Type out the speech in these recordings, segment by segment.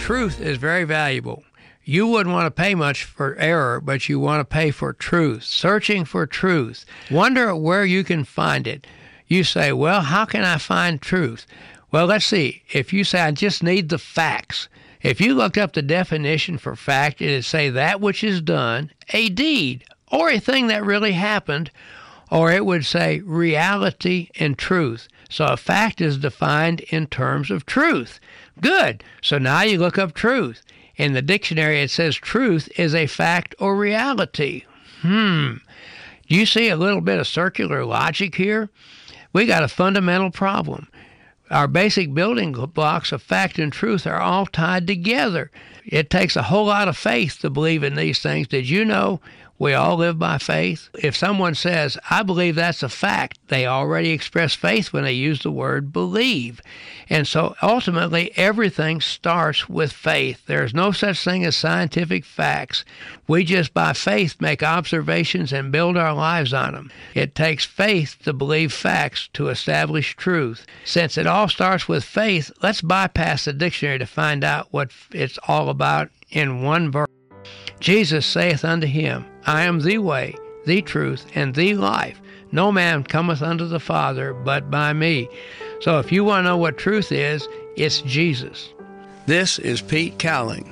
truth is very valuable. You wouldn't want to pay much for error, but you want to pay for truth, searching for truth. Wonder where you can find it. You say, well, how can I find truth? Well, let's see. If you say, I just need the facts. If you looked up the definition for fact, it would say that which is done, a deed, or a thing that really happened, or it would say reality and truth. So a fact is defined in terms of truth. Good. So now you look up truth. In the dictionary, it says truth is a fact or reality. Do you see a little bit of circular logic here? We got a fundamental problem. Our basic building blocks of fact and truth are all tied together. It takes a whole lot of faith to believe in these things. Did you know we all live by faith? If someone says, I believe that's a fact, they already express faith when they use the word believe. And so ultimately, everything starts with faith. There's no such thing as scientific facts. We just by faith make observations and build our lives on them. It takes faith to believe facts to establish truth. Since it all starts with faith, let's bypass the dictionary to find out what it's all about in one verse. Jesus saith unto him, I am the way, the truth, and the life. No man cometh unto the Father but by me. So if you want to know what truth is, it's Jesus. This is Pete Cowling.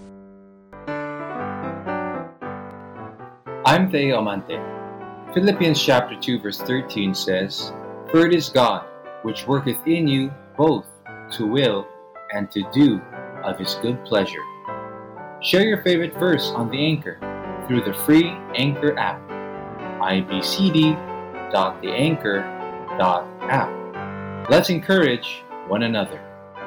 I'm Theo Amante. Philippians chapter 2 verse 13 says, For it is God which worketh in you both to will and to do of his good pleasure. Share your favorite verse on the Anchor through the free Anchor app, ibcd.theanchor.app. Let's encourage one another.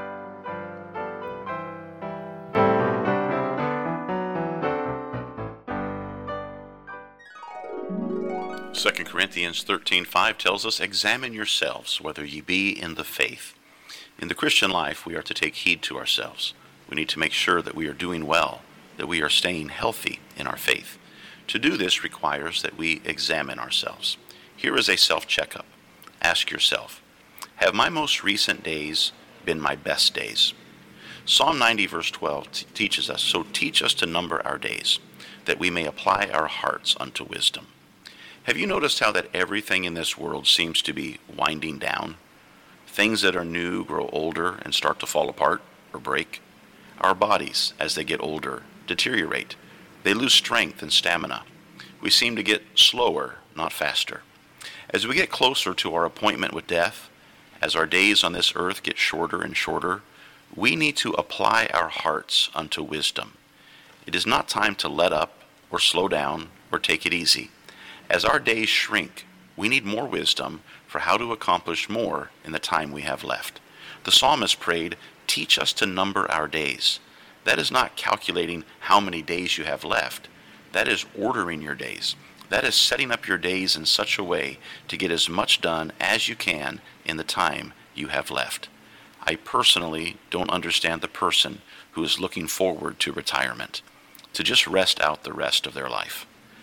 2 Corinthians 13:5 tells us, Examine yourselves, whether ye be in the faith. In the Christian life, we are to take heed to ourselves. We need to make sure that we are doing well, that we are staying healthy in our faith. To do this requires that we examine ourselves. Here is a self-checkup. Ask yourself, have my most recent days been my best days? Psalm 90 verse 12 teaches us, So teach us to number our days, that we may apply our hearts unto wisdom. Have you noticed how that everything in this world seems to be winding down? Things that are new grow older and start to fall apart or break. Our bodies, as they get older, deteriorate. They lose strength and stamina. We seem to get slower, not faster. As we get closer to our appointment with death, as our days on this earth get shorter and shorter, we need to apply our hearts unto wisdom. It is not time to let up or slow down or take it easy. As our days shrink, we need more wisdom for how to accomplish more in the time we have left. The psalmist prayed, Teach us to number our days. That is not calculating how many days you have left. That is ordering your days. That is setting up your days in such a way to get as much done as you can in the time you have left. I personally don't understand the person who is looking forward to retirement, to just rest out the rest of their life.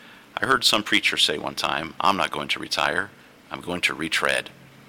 I heard some preacher say one time, I'm not going to retire, I'm going to retread.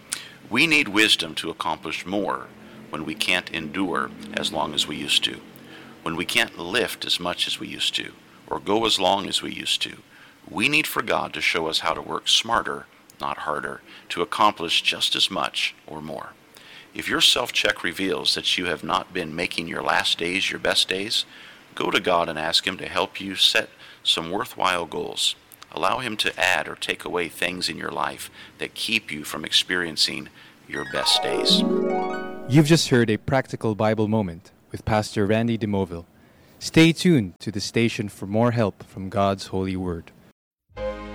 We need wisdom to accomplish more when we can't endure as long as we used to, when we can't lift as much as we used to, or go as long as we used to. We need for God to show us how to work smarter, not harder, to accomplish just as much or more. If your self-check reveals that you have not been making your last days your best days, go to God and ask Him to help you set some worthwhile goals. Allow Him to add or take away things in your life that keep you from experiencing your best days. You've just heard a practical Bible moment with Pastor Randy DeMoville. Stay tuned to the station for more help from God's holy word.